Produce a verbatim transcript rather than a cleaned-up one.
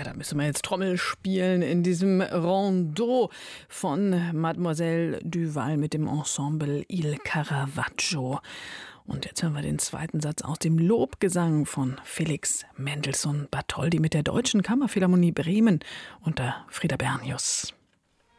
da müssen wir jetzt Trommel spielen in diesem Rondeau von Mademoiselle Duval mit dem Ensemble Il Caravaggio. Und jetzt hören wir den zweiten Satz aus dem Lobgesang von Felix Mendelssohn Bartholdy mit der Deutschen Kammerphilharmonie Bremen unter Frieder Bernius.